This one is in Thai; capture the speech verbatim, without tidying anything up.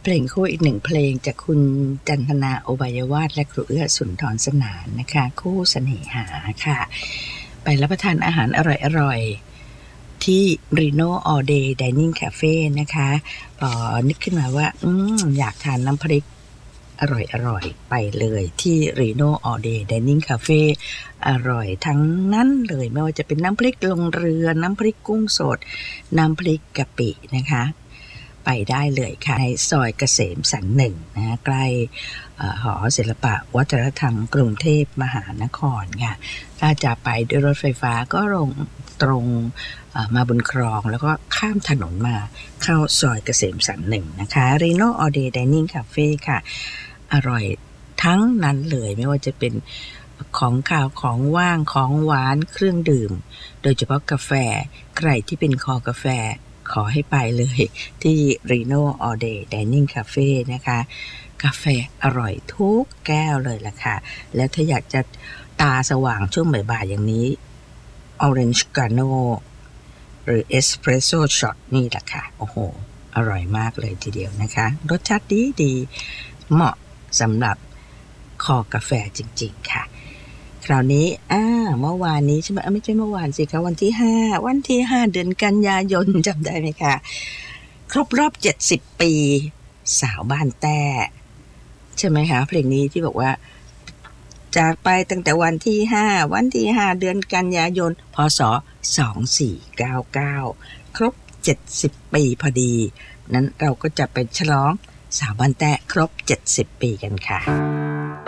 เพลงคู่อีกหนึ่งเพลงจากคุณจันทนาโอบายวาทและครูเอื้อสุนทรสนานนะคะคู่เสน่หาค่ะไปรับประทานอาหารอร่อยๆที่ Reno All Day Dining Cafe นะคะพอนึกขึ้นมาว่าอืมอยากทานน้ำพริกอร่อยๆไปเลยที่ Reno All Day Dining Cafe อร่อยทั้งนั้นเลยไม่ว่าจะเป็นน้ำพริกลงเรือน้ำพริกกุ้งสดน้ำพริกกะปินะคะไปได้เลยค่ะในซอยเกษมสันหนึ่งนะใกล้หอศิลปะวัฒนธรรมกรุงเทพมหานครค่ะถ้าจะไปด้วยรถไฟฟ้าก็ลงตรงมาบนคลองแล้วก็ข้ามถนนมาเข้าซอยเกษมสันหนึ่งนะคะ Reno All Day Dining Cafe ค่ะอร่อยทั้งนั้นเลยไม่ว่าจะเป็นของข้าวของว่างของหวานเครื่องดื่มโดยเฉพาะกาแฟใครที่เป็นคอกาแฟขอให้ไปเลยที่ Reno All Day Dining Cafe นะคะกาแฟอร่อยทุกแก้วเลยล่ะค่ะแล้วถ้าอยากจะตาสว่างช่วงบ่ายๆอย่างนี้ Orange Grano หรือ Espresso Shot นี่แหละค่ะโอ้โหอร่อยมากเลยทีเดียวนะคะรสชาติดีดีเหมาะสำหรับคอกาแฟจริงๆค่ะคราวนี้อ่าเมื่อวานนี้ใช่ไหมไม่ใช่เมื่อวานสิคะวันที่ห้าวันที่ห้าเดือนกันยายนจำได้ไหมคะครบรอบเจ็ดสิบปีสาวบ้านแต้ใช่ไหมคะเพลงนี้ที่บอกว่าจากไปตั้งแต่วันที่ห้าวันที่ห้าเดือนกันยายนพศสองพันสี่ร้อยเก้าสิบเก้าครบเจ็ดสิบปีพอดีนั้นเราก็จะไปฉลองสาวบ้านแต้ครบเจ็ดสิบปีกันค่ะ